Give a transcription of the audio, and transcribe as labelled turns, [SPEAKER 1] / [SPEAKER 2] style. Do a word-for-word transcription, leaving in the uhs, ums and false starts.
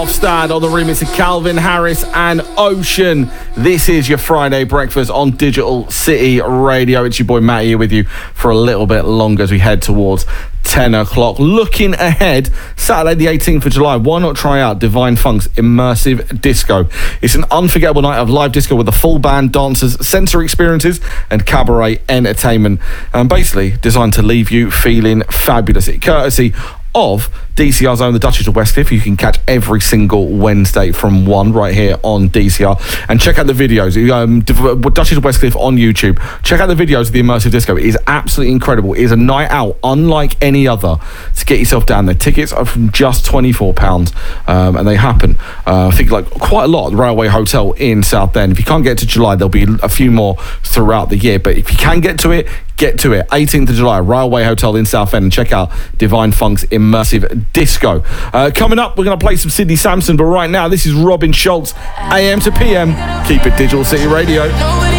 [SPEAKER 1] Stand on the remix of Calvin Harris and Ocean. This is your Friday breakfast on Digital City Radio. It's your boy Matt here with you for a little bit longer as we head towards ten o'clock. Looking ahead, Saturday the eighteenth of July, why not try out Divine Funk's Immersive Disco? It's an unforgettable night of live disco with a full band, dancers, sensory experiences and cabaret entertainment, and basically designed to leave you feeling fabulous. It courtesy of D C R's own, the Duchess of Westcliff. You can catch every single Wednesday from one right here on D C R. And check out the videos. Um, Duchess of Westcliff on YouTube. Check out the videos of the Immersive Disco. It is absolutely incredible. It is a night out unlike any other to get yourself down there. Tickets are from just twenty-four pounds, um, and they happen, uh, I think, like quite a lot at the Railway Hotel in Southend. If you can't get to July, there'll be a few more throughout the year. But if you can get to it, get to it. eighteenth of July, Railway Hotel in Southend, and check out Divine Funk's Immersive Disco. Uh, coming up, we're going to play some Sidney Samson, but right now, this is Robin Schultz, A M to P M. Keep it Digital City Radio.